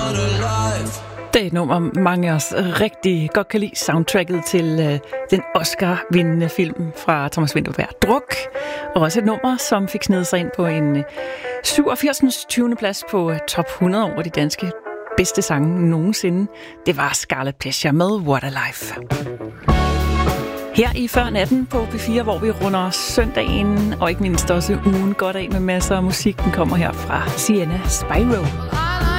Det er et nummer, mange af os rigtig godt kan lide. Soundtracket til den Oscar-vindende film fra Thomas Vinterberg, Druk. Og også et nummer, som fik snedet sig ind på en 87. 20. plads på top 100 over de danske bedste sange nogensinde. Det var Scarlet Pleasure med What a Life. Her i Før Natten på P4, hvor vi runder søndagen og ikke mindst også ugen godt af med masser af musik. Den kommer her fra Sienna Spyro.